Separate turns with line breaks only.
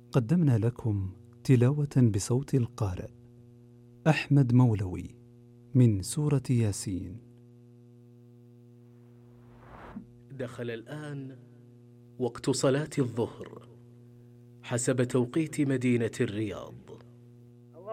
قدمنا لكم تلاوة بصوت القارئ أحمد مولوي من سورة ياسين.
دخل الآن وقت صلاة الظهر حسب توقيت مدينة الرياض.